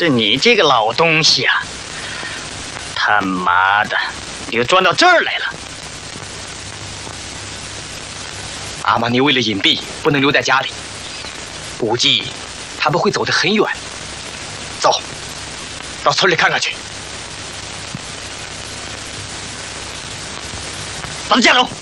是你这个老东西啊！他妈的，你又钻到这儿来了！ 阿玛尼为了隐蔽，不能留在家里，估计他们会走得很远。走，到村里看看去。 把他架住！